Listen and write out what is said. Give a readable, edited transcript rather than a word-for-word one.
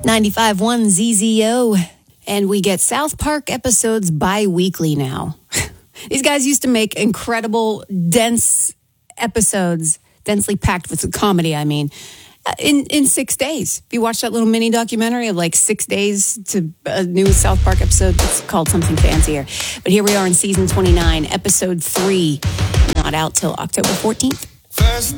95.1 ZZO. And we get South Park episodes bi-weekly now. These guys used to make incredible, dense episodes, densely packed with comedy, I mean, in 6 days. If you watch that little mini documentary of like 6 days to a new South Park episode, it's called something fancier. But here we are in season 29, episode 3, not out till October 14th.